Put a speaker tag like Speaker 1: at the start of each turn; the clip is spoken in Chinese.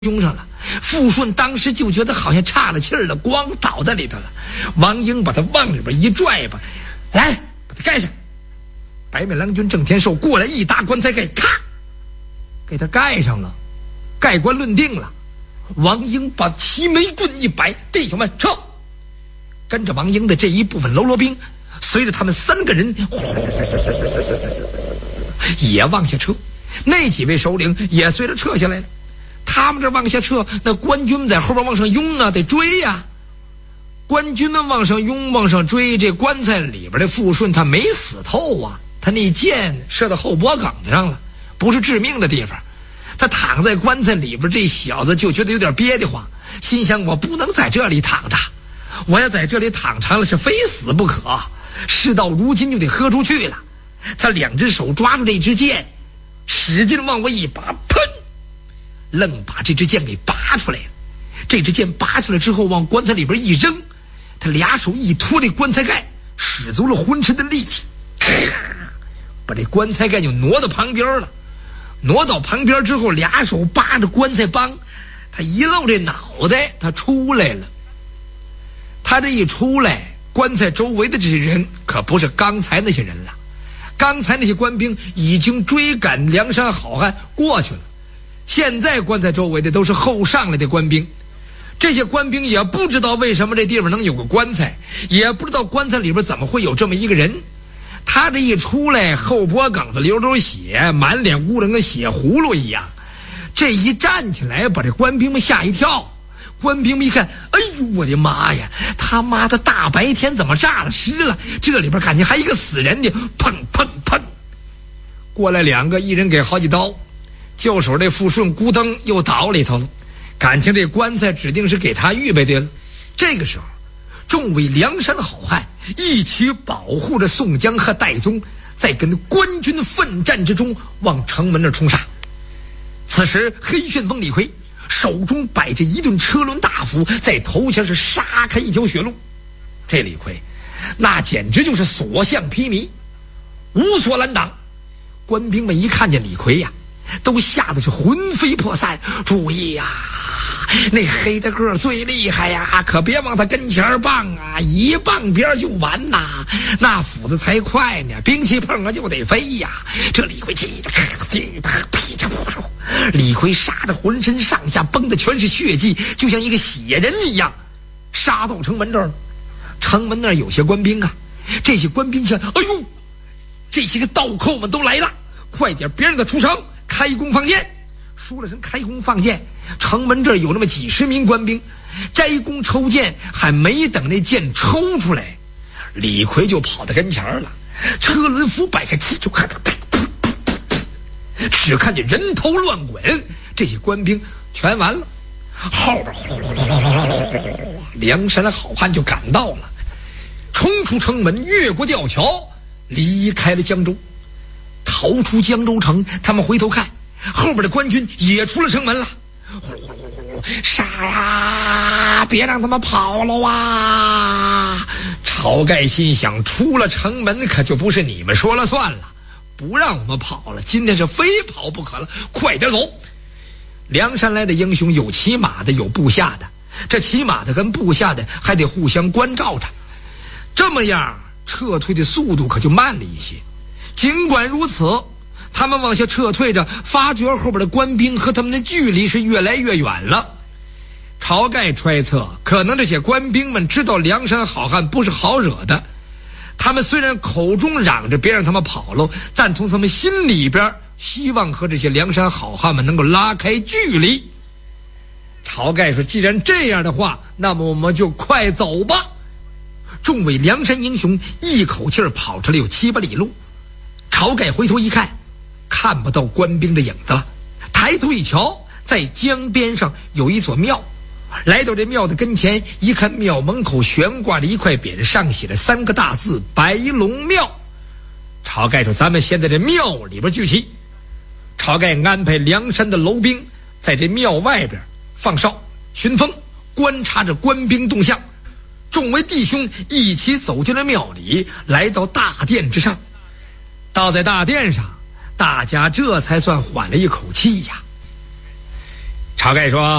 Speaker 1: 胸上了。傅顺当时就觉得好像岔了气儿了，光倒在里头了。王英把他往里边一拽吧，来把他盖上。白面郎君郑天寿过来一搭棺材盖，咔给他盖上了，盖棺论定了。王英把齐眉棍一摆，弟兄们撤。跟着王英的这一部分喽啰兵随着他们三个人也往下撤，那几位首领也随着撤下来了。他们这往下撤，那官军在后边往上拥啊，得追呀。官军们往上拥往上追，这棺材里边的傅顺他没死透啊，他那箭射到后脖梗子上了，不是致命的地方。他躺在棺材里边，这小子就觉得有点憋得慌，心想我不能在这里躺着，我要在这里躺长了是非死不可，事到如今就得喝出去了。他两只手抓住这支箭，使劲往我一拔，砰，愣把这支箭给拔出来了。这支箭拔出来之后往棺材里边一扔，他俩手一托这棺材盖，使足了浑身的力气，把这棺材盖就挪到旁边了。挪到旁边之后，俩手扒着棺材帮，他一露这脑袋，他出来了。他这一出来，棺材周围的这些人可不是刚才那些人了，刚才那些官兵已经追赶梁山好汉过去了，现在棺材周围的都是后上来的官兵。这些官兵也不知道为什么这地方能有个棺材，也不知道棺材里边怎么会有这么一个人。他这一出来，后脖梗子流流血，满脸污得跟血葫芦一样。这一站起来，把这官兵们吓一跳。官兵们一看，哎呦我的妈呀，他妈的大白天怎么炸了尸了？这里边感觉还一个死人呢！砰砰砰，过来两个，一人给好几刀。就手这傅顺咕噔又倒里头了，感情这棺材指定是给他预备的了。这个时候，众位梁山好汉一起保护着宋江和戴宗，在跟官军奋战之中往城门那冲杀。此时黑旋风李逵手中摆着一顿车轮大斧，在头前是杀开一条血路。这李逵那简直就是所向披靡，无所拦挡。官兵们一看见李逵呀，都吓得是魂飞魄散。注意呀，那黑的个最厉害呀，可别往他跟前棒啊，一棒边就完呐。那斧子才快呢，兵器碰了就得飞呀。这李逵气着劈着破手，李逵杀着浑身上下崩的全是血迹，就像一个血人一样，杀到城门这儿了。城门那儿有些官兵啊，这些官兵看，哎呦，这些个倒扣们都来了，快点别让他出城，开弓放箭。说了声开弓放箭，城门这儿有那么几十名官兵，摘弓抽箭，还没等那箭抽出来，李逵就跑到跟前了，车轮斧摆开，气就看到，只看见人头乱滚，这些官兵全完了。后边梁山的好汉就赶到了，冲出城门，越过吊桥，离开了江州，逃出江州城。他们回头看，后边的官军也出了城门了，杀呀，别让他们跑了啊！晁盖心想，出了城门可就不是你们说了算了，不让我们跑了，今天是非跑不可了，快点走。梁山来的英雄有骑马的，有部下的，这骑马的跟部下的还得互相关照着，这么样撤退的速度可就慢了一些。尽管如此，他们往下撤退着，发觉后边的官兵和他们的距离是越来越远了。晁盖揣测，可能这些官兵们知道梁山好汉不是好惹的，他们虽然口中嚷着别让他们跑了，但从他们心里边希望和这些梁山好汉们能够拉开距离。晁盖说，既然这样的话，那么我们就快走吧。众位梁山英雄一口气跑出来有7-8里路。晁盖回头一看，看不到官兵的影子了，抬头一瞧，在江边上有一座庙。来到这庙的跟前一看，庙门口悬挂着一块匾，上写了3个大字白龙庙。晁盖说，咱们先在这庙里边聚齐。晁盖安排梁山的楼兵在这庙外边放哨巡锋，观察着官兵动向。众位弟兄一起走进了庙里，来到大殿之上。到在大殿上，大家这才算缓了一口气呀。 晁盖说